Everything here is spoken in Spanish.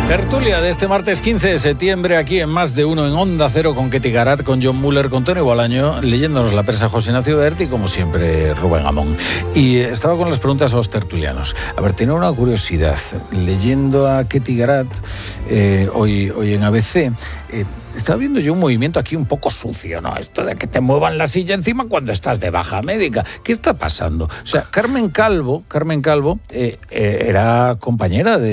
Tertulia de este martes 15 de septiembre, aquí en Más de Uno, en Onda Cero, con Ketty Garat, con John Muller, con Tony Bolaño, leyéndonos la prensa José Ignacio Berti y, como siempre, Rubén Amón. Y estaba con las preguntas a los tertulianos. A ver, tenía una curiosidad. Leyendo a Ketty Garat hoy en ABC, estaba viendo yo un movimiento aquí un poco sucio, ¿no? Esto de que te muevan la silla encima cuando estás de baja médica. ¿Qué está pasando? O sea, Carmen Calvo era compañera de